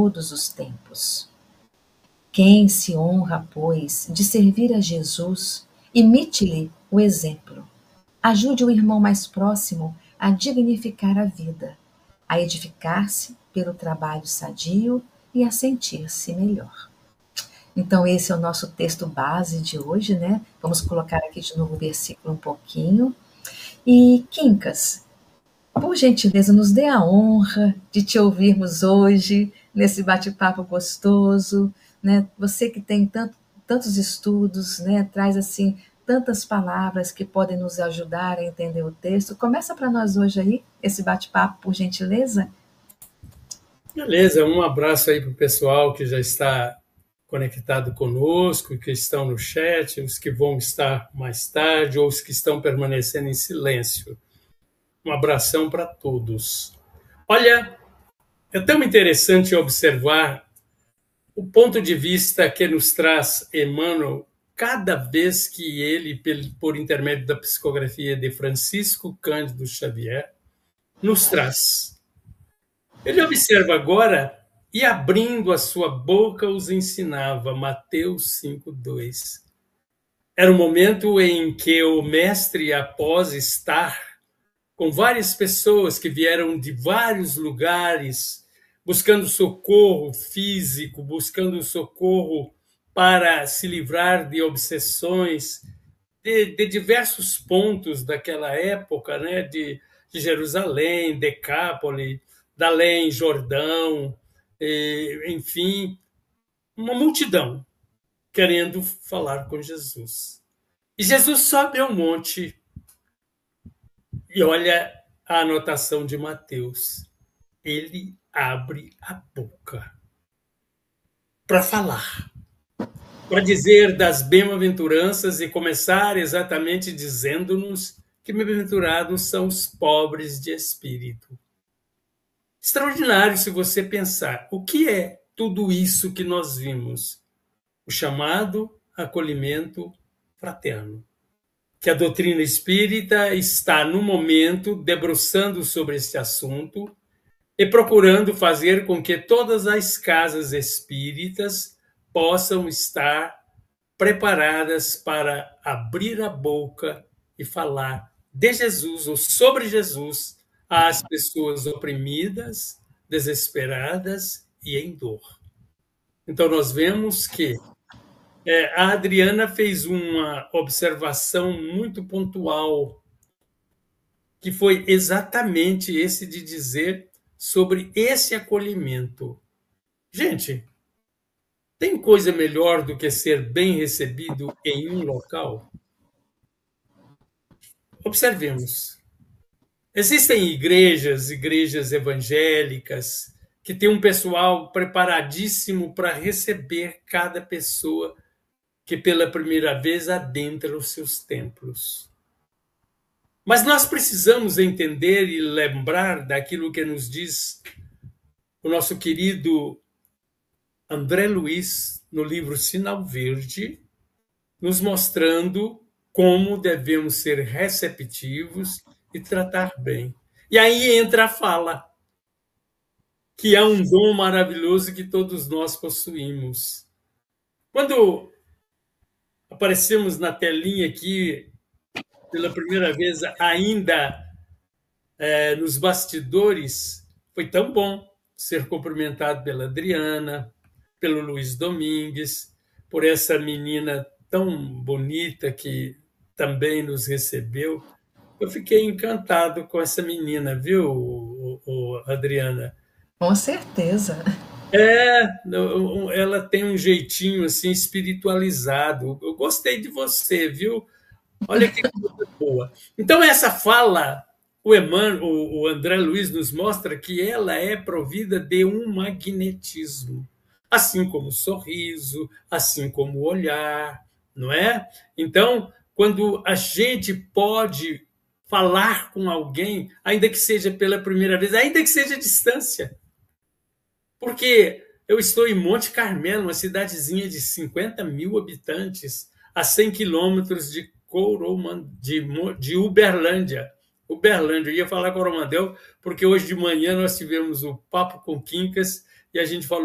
todos os tempos. Quem se honra, pois, de servir a Jesus, imite-lhe o exemplo. Ajude o irmão mais próximo a dignificar a vida, a edificar-se pelo trabalho sadio e a sentir-se melhor. Então, esse é o nosso texto base de hoje, né? Vamos colocar aqui de novo o versículo um pouquinho. E, Quincas, por gentileza, nos dê a honra de te ouvirmos hoje, nesse bate-papo gostoso, né? Você que tem tantos estudos, né? Traz, assim, tantas palavras que podem nos ajudar a entender o texto. Começa para nós hoje aí, esse bate-papo, por gentileza. Beleza, um abraço aí para o pessoal que já está conectado conosco, que estão no chat, os que vão estar mais tarde, ou os que estão permanecendo em silêncio. Um abração para todos. Olha, é tão interessante observar o ponto de vista que nos traz Emmanuel cada vez que ele, por intermédio da psicografia de Francisco Cândido Xavier, nos traz. Ele observa agora, e abrindo a sua boca os ensinava, Mateus 5:2. Era o momento em que o mestre, após estar com várias pessoas que vieram de vários lugares, buscando socorro físico, buscando socorro para se livrar de obsessões de diversos pontos daquela época, né? de Jerusalém, Decápole, Dalém, Jordão, enfim, uma multidão querendo falar com Jesus. E Jesus sobe ao monte e olha a anotação de Mateus. Ele abre a boca para falar, para dizer das bem-aventuranças e começar exatamente dizendo-nos que bem-aventurados são os pobres de espírito. Extraordinário se você pensar o que é tudo isso que nós vimos. O chamado acolhimento fraterno. Que a doutrina espírita está, no momento, debruçando sobre este assunto e procurando fazer com que todas as casas espíritas possam estar preparadas para abrir a boca e falar de Jesus ou sobre Jesus às pessoas oprimidas, desesperadas e em dor. Então, nós vemos que a Adriana fez uma observação muito pontual, que foi exatamente esse de dizer sobre esse acolhimento. Gente, tem coisa melhor do que ser bem recebido em um local? Observemos. Existem igrejas evangélicas, que têm um pessoal preparadíssimo para receber cada pessoa que pela primeira vez adentra os seus templos. Mas nós precisamos entender e lembrar daquilo que nos diz o nosso querido André Luiz no livro Sinal Verde, nos mostrando como devemos ser receptivos e tratar bem. E aí entra a fala, que é um dom maravilhoso que todos nós possuímos. Quando aparecemos na telinha aqui, pela primeira vez, ainda nos bastidores, foi tão bom ser cumprimentado pela Adriana, pelo Luiz Domingues, por essa menina tão bonita que também nos recebeu. Eu fiquei encantado com essa menina, viu, Adriana? Com certeza. Ela tem um jeitinho assim espiritualizado. Eu gostei de você, viu? Olha que coisa boa. Então, essa fala, o André Luiz nos mostra que ela é provida de um magnetismo, assim como o sorriso, assim como o olhar, não é? Então, quando a gente pode falar com alguém, ainda que seja pela primeira vez, ainda que seja à distância, porque eu estou em Monte Carmelo, uma cidadezinha de 50 mil habitantes, a 100 quilômetros de Uberlândia. Eu ia falar Coromandel, porque hoje de manhã nós tivemos o Papo com Quincas e a gente falou